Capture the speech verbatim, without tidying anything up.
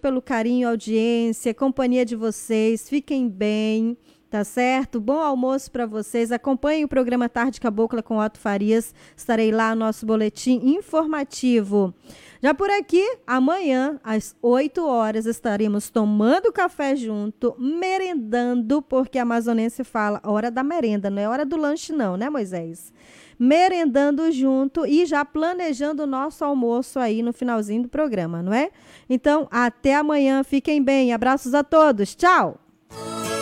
pelo carinho, audiência, companhia de vocês. Fiquem bem, tá certo? Bom almoço para vocês. Acompanhem o programa Tarde Cabocla com Otto Farias. Estarei lá no nosso boletim informativo. Já por aqui, amanhã, às oito horas, estaremos tomando café junto, merendando, porque a amazonense fala hora da merenda, não é hora do lanche não, né, Moisés? Merendando junto e já planejando o nosso almoço aí no finalzinho do programa, não é? Então, até amanhã, fiquem bem, abraços a todos, tchau!